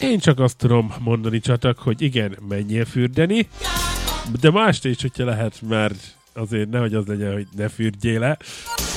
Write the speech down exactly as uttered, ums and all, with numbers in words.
Én csak azt tudom mondani csatak, hogy igen, menjél fürdeni, de mást is, hogyha lehet, mert azért nehogy az legyen, hogy ne fürdjél le.